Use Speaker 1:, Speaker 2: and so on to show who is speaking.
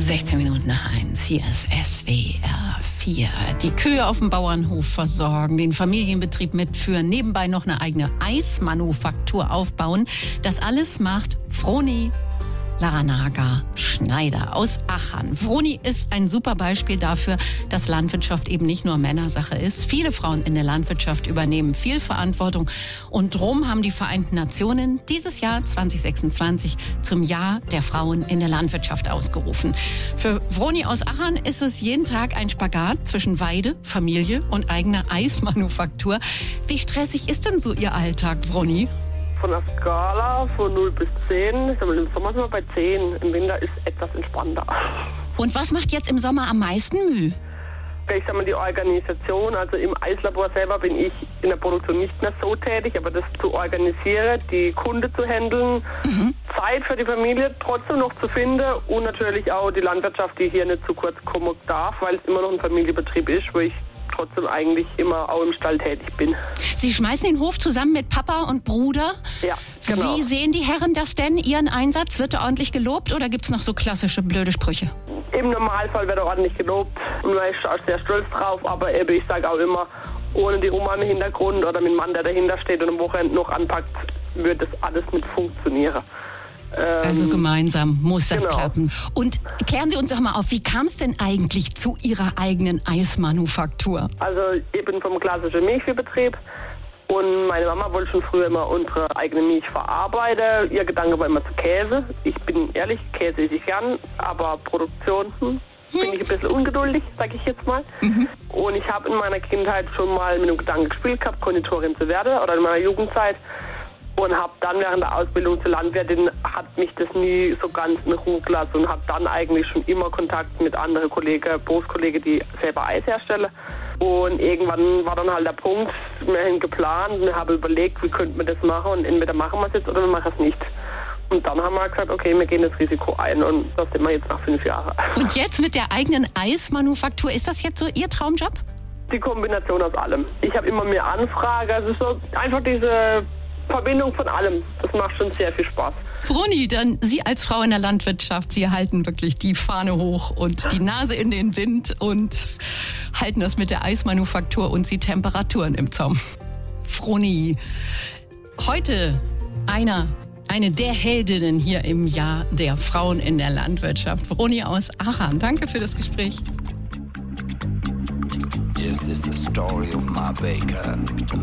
Speaker 1: 16 Minuten nach 1, hier ist SWR 4. Die Kühe auf dem Bauernhof versorgen, den Familienbetrieb mitführen, nebenbei noch eine eigene Eismanufaktur aufbauen. Das alles macht Vroni Larranaga-Schneider aus Achern. Vroni ist ein super Beispiel dafür, dass Landwirtschaft eben nicht nur Männersache ist. Viele Frauen in der Landwirtschaft übernehmen viel Verantwortung. Und drum haben die Vereinten Nationen dieses Jahr 2026 zum Jahr der Frauen in der Landwirtschaft ausgerufen. Für Vroni aus Achern ist es jeden Tag ein Spagat zwischen Weide, Familie und eigener Eismanufaktur. Wie stressig ist denn so Ihr Alltag, Vroni?
Speaker 2: Von der Skala von 0 bis 10, im Sommer sind wir bei 10, im Winter ist etwas entspannter.
Speaker 1: Und was macht jetzt im Sommer am meisten Mühe?
Speaker 2: Ich sag mal, die Organisation, also im Eislabor selber bin ich in der Produktion nicht mehr so tätig, aber das zu organisieren, die Kunde zu handeln, Zeit für die Familie trotzdem noch zu finden und natürlich auch die Landwirtschaft, die hier nicht zu kurz kommen darf, weil es immer noch ein Familienbetrieb ist, wo ich trotzdem eigentlich immer auch im Stall tätig bin.
Speaker 1: Sie schmeißen den Hof zusammen mit Papa und Bruder?
Speaker 2: Ja, genau.
Speaker 1: Wie sehen die Herren das denn, Ihren Einsatz? Wird er ordentlich gelobt oder gibt es noch so klassische blöde Sprüche?
Speaker 2: Im Normalfall wird er ordentlich gelobt und man ist auch sehr stolz drauf, aber eben, ich sage auch immer, ohne die Oma im Hintergrund oder mit dem Mann, der dahinter steht und am Wochenende noch anpackt, wird das alles nicht funktionieren.
Speaker 1: Also gemeinsam muss das
Speaker 2: genau.
Speaker 1: klappen. Und klären Sie uns doch mal auf, wie kam es denn eigentlich zu Ihrer eigenen Eismanufaktur?
Speaker 2: Also ich bin vom klassischen Milchviehbetrieb und meine Mama wollte schon früher immer unsere eigene Milch verarbeiten. Ihr Gedanke war immer zu Käse. Ich bin ehrlich, Käse esse ich gern, aber Produktion bin ich ein bisschen ungeduldig, sag ich jetzt mal. Und ich habe in meiner Kindheit schon mal mit dem Gedanken gespielt gehabt, Konditorin zu werden oder in meiner Jugendzeit. Und habe dann während der Ausbildung zur Landwirtin, hat mich das nie so ganz in Ruhe gelassen und habe dann eigentlich schon immer Kontakt mit anderen Kollegen, Berufskollegen, die selber Eis herstellen. Und irgendwann war dann halt der Punkt, wir haben geplant, wir haben überlegt, wie könnten wir das machen und entweder machen wir es jetzt oder wir machen es nicht. Und dann haben wir gesagt, okay, wir gehen das Risiko ein und das sind wir jetzt nach 5 Jahren.
Speaker 1: Und jetzt mit der eigenen Eismanufaktur, ist das jetzt so Ihr Traumjob?
Speaker 2: Die Kombination aus allem. Ich habe immer mehr Anfragen, also so einfach diese Verbindung von allem. Das macht schon sehr viel Spaß.
Speaker 1: Vroni, dann Sie als Frau in der Landwirtschaft, Sie halten wirklich die Fahne hoch und die Nase in den Wind und halten das mit der Eismanufaktur und die Temperaturen im Zaum. Vroni, heute eine der Heldinnen hier im Jahr der Frauen in der Landwirtschaft. Vroni aus Achern, danke für das Gespräch.
Speaker 3: This is the story of my baker.